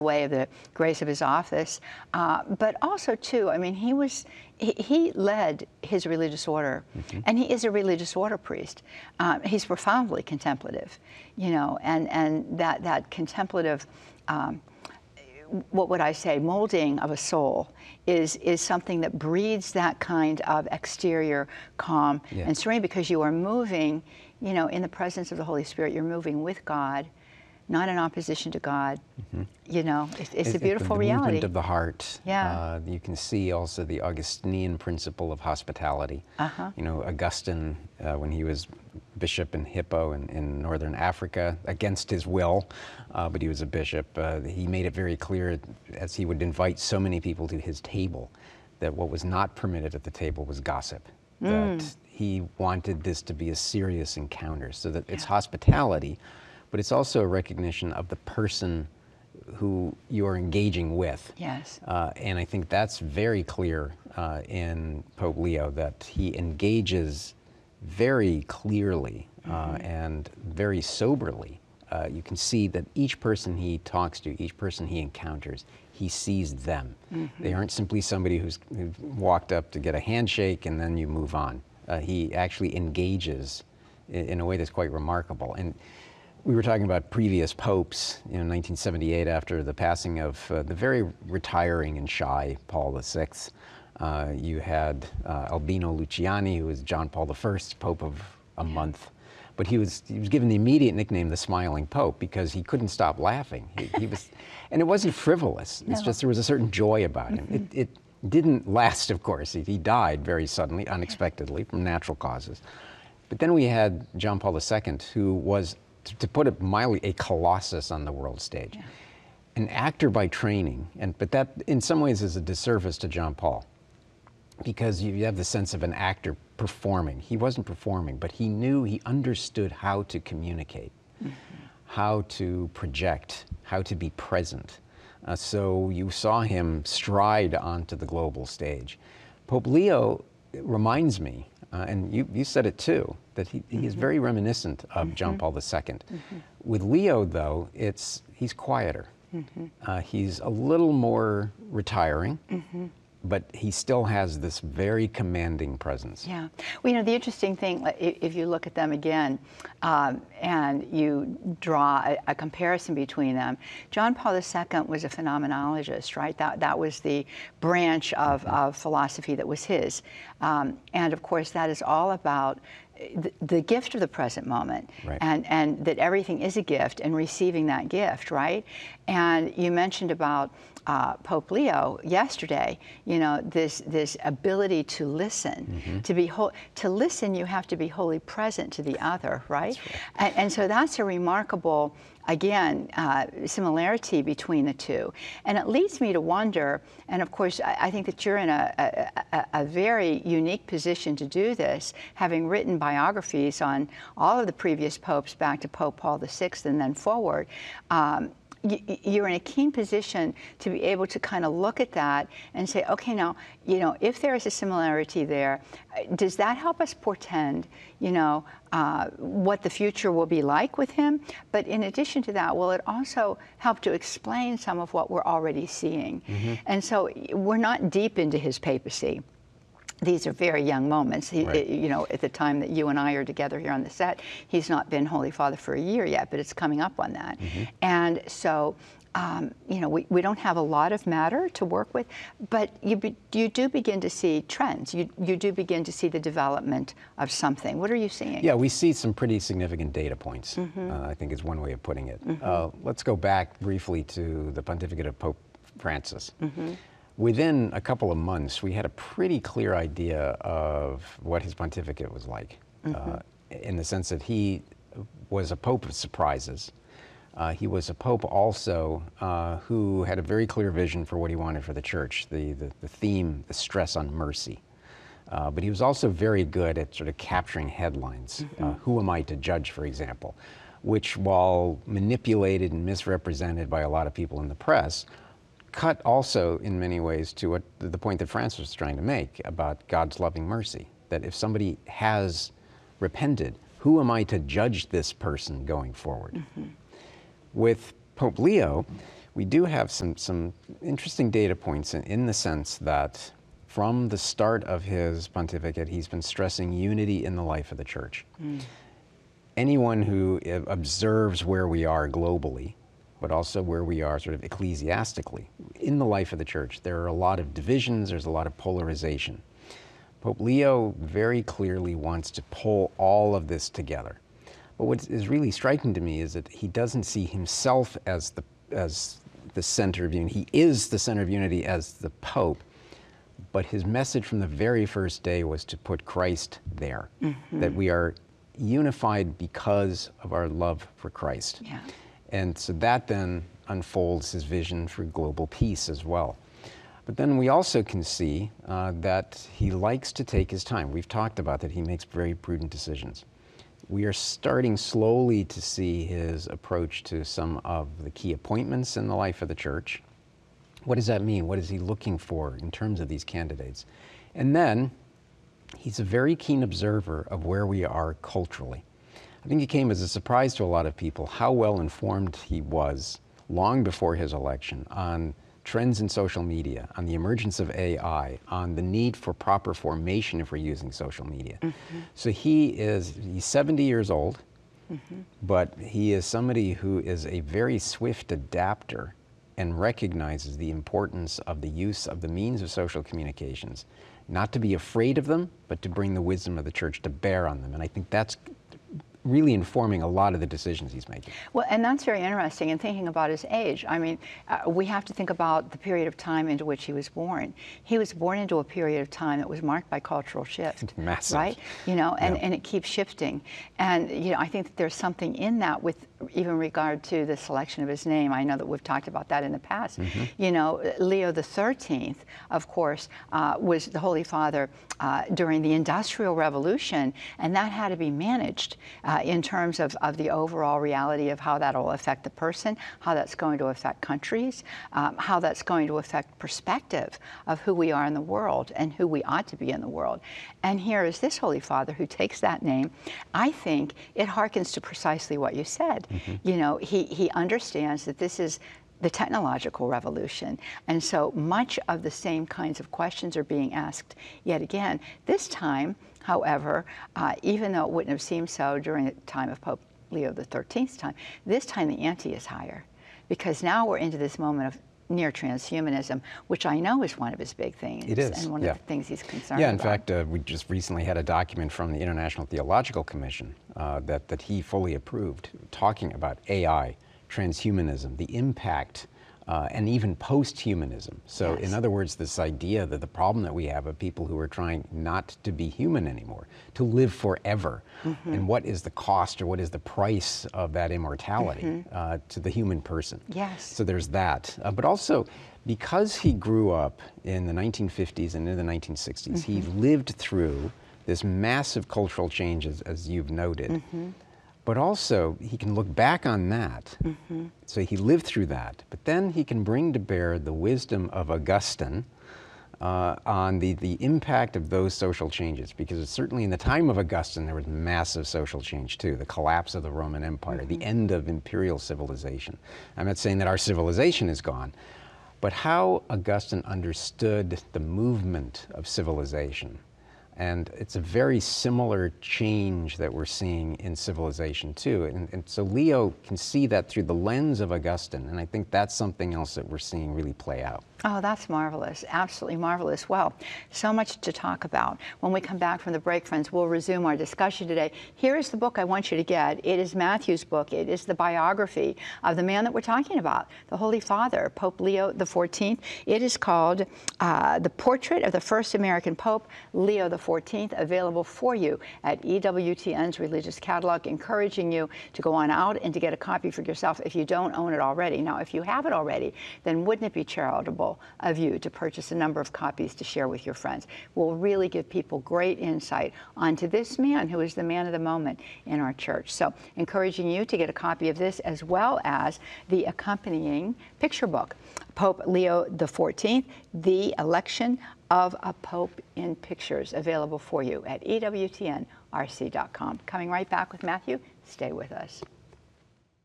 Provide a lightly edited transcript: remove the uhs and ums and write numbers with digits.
way of the grace of his office, but also too, I mean, he led his religious order, and he is a religious order priest. He's profoundly contemplative, you know, and that contemplative, what would I say, molding of a soul is something that breeds that kind of exterior calm and serene, because you are moving, you know, in the presence of the Holy Spirit. You're moving with God, not in opposition to God. You know, it's a beautiful the reality. movement of the heart. Yeah. You can see also the Augustinian principle of hospitality. You know, Augustine, when he was bishop in Hippo in northern Africa, against his will, but he was a bishop, he made it very clear, as he would invite so many people to his table, that what was not permitted at the table was gossip. That he wanted this to be a serious encounter, so that it's hospitality, but it's also a recognition of the person who you're engaging with. Yes. And I think that's very clear in Pope Leo, that he engages very clearly and very soberly. You can see that each person he talks to, each person he encounters, he sees them. They aren't simply somebody who walked up to get a handshake and then you move on. He actually engages in a way that's quite remarkable. And we were talking about previous popes. In 1978, after the passing of the very retiring and shy Paul VI, you had Albino Luciani, who was John Paul I, Pope of a month. But he was given the immediate nickname the Smiling Pope because he couldn't stop laughing. He was, and it wasn't frivolous. It's just there was a certain joy about him. It didn't last, of course. He died very suddenly, unexpectedly, from natural causes. But then we had John Paul II, who was, to put it mildly, a colossus on the world stage. An actor by training, but that in some ways is a disservice to John Paul, because you have the sense of an actor performing. He wasn't performing, but he understood how to communicate, how to project, how to be present. So you saw him stride onto the global stage. Pope Leo reminds me, and you said it too, that he is very reminiscent of John Paul II. With Leo, though, he's quieter. He's a little more retiring, but he still has this very commanding presence. Yeah. Well, you know, the interesting thing, if you look at them again and you draw a comparison between them, John Paul II was a phenomenologist, right? That was the branch of philosophy that was his. And of course, that is all about the gift of the present moment, and that everything is a gift, and receiving that gift, right? And you mentioned about Pope Leo yesterday, you know, this ability to listen, to listen, you have to be wholly present to the other, right? And so that's a remarkable, again, similarity between the two. And it leads me to wonder, and of course, I think that you're in a very unique position to do this, having written biographies on all of the previous popes back to Pope Paul VI and then forward. You're in a keen position to be able to kind of look at that and say, okay, now, you know, if there is a similarity there, does that help us portend, you know, what the future will be like with him? But in addition to that, will it also help to explain some of what we're already seeing? And so we're not deep into his papacy. These are very young moments. You know, at the time that you and I are together here on the set, he's not been Holy Father for a year yet, but it's coming up on that. And so, you know, we don't have a lot of matter to work with, but you do begin to see trends. You do begin to see the development of something. What are you seeing? Yeah, we see some pretty significant data points, I think is one way of putting it. Let's go back briefly to the pontificate of Pope Francis. Within a couple of months, we had a pretty clear idea of what his pontificate was like, in the sense that he was a pope of surprises. He was a pope also who had a very clear vision for what he wanted for the church, the theme, the stress on mercy. But he was also very good at sort of capturing headlines. Who am I to judge, for example, which, while manipulated and misrepresented by a lot of people in the press, cut also in many ways to what the point that Francis was trying to make about God's loving mercy, that if somebody has repented, who am I to judge this person going forward? With Pope Leo, we do have some interesting data points in the sense that from the start of his pontificate, he's been stressing unity in the life of the church. Anyone who observes where we are globally, but also where we are sort of ecclesiastically in the life of the church, there are a lot of divisions, there's a lot of polarization. Pope Leo very clearly wants to pull all of this together. But what is really striking to me is that he doesn't see himself as the center of unity. He is the center of unity as the Pope, but his message from the very first day was to put Christ there, that we are unified because of our love for Christ. Yeah. And so that then unfolds his vision for global peace as well. But then we also can see that he likes to take his time. We've talked about that he makes very prudent decisions. We are starting slowly to see his approach to some of the key appointments in the life of the church. What does that mean? What is he looking for in terms of these candidates? And then he's a very keen observer of where we are culturally. I think it came as a surprise to a lot of people how well informed he was long before his election on trends in social media, on the emergence of AI, on the need for proper formation if we're using social media. So he's 70 years old, but he is somebody who is a very swift adapter and recognizes the importance of the use of the means of social communications, not to be afraid of them, but to bring the wisdom of the church to bear on them. And I think that's really informing a lot of the decisions he's making. Well, and that's very interesting in thinking about his age. I mean, we have to think about the period of time into which he was born. He was born into a period of time that was marked by cultural shift. Massive. Right? You know, and it keeps shifting. And, you know, I think that there's something in that with even regard to the selection of his name. I know that we've talked about that in the past. You know, Leo the 13th, of course, was the Holy Father during the Industrial Revolution, and that had to be managed in terms of the overall reality of how that will affect the person, how that's going to affect countries, how that's going to affect perspective of who we are in the world and who we ought to be in the world. And here is this Holy Father who takes that name. I think it harkens to precisely what you said. You know, he understands that this is the technological revolution. And so much of the same kinds of questions are being asked yet again. This time, however, even though it wouldn't have seemed so during the time of Pope Leo the 13th's time, this time the ante is higher, because now we're into this moment of near transhumanism, which I know is one of his big things. It is, and one of the things he's concerned in about. fact, we just recently had a document from the International Theological Commission that he fully approved, talking about AI, transhumanism, the impact, and even post-humanism. So in other words, this idea that the problem that we have of people who are trying not to be human anymore, to live forever, and what is the cost or what is the price of that immortality to the human person. Yes. So there's that. But also, because he grew up in the 1950s and in the 1960s, he lived through this massive cultural change, as you've noted. But also, he can look back on that. So he lived through that. But then he can bring to bear the wisdom of Augustine on the impact of those social changes. Because certainly in the time of Augustine, there was massive social change too. The collapse of the Roman Empire, the end of imperial civilization. I'm not saying that our civilization is gone, but how Augustine understood the movement of civilization. And it's a very similar change that we're seeing in civilization too. And so Leo can see that through the lens of Augustine, and I think that's something else that we're seeing really play out. Oh, that's marvelous. Absolutely marvelous. Well, so much to talk about. When we come back from the break, friends, we'll resume our discussion today. Here is the book I want you to get. It is Matthew's book. It is the biography of the man that we're talking about, the Holy Father, Pope Leo the 14th. It is called The Portrait of the First American Pope, Leo the 14th, available for you at EWTN's Religious Catalog, encouraging you to go on out and to get a copy for yourself if you don't own it already. Now, if you have it already, then wouldn't it be charitable of you to purchase a number of copies to share with your friends? Will really give people great insight onto this man who is the man of the moment in our church. So encouraging you to get a copy of this as well as the accompanying picture book, Pope Leo the 14th, The Election of a Pope in Pictures, available for you at EWTNRC.com. Coming right back with Matthew. Stay with us.